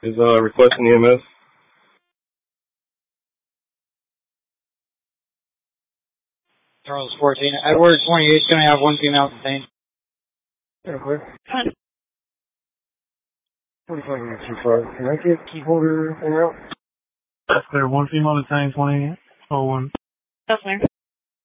Is requesting EMS. Charles 14. Edward 28 is going to have one female detained. Clear. 45 minutes too far. Can I get key holder en route? That's clear. One female detained, 2001. That's clear.